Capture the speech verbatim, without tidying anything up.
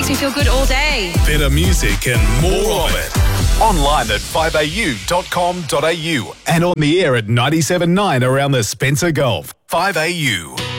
makes me feel good all day. Better music and more of it. Online at five a u dot com dot a u And on the air at ninety-seven point nine around the Spencer Gulf. five A U.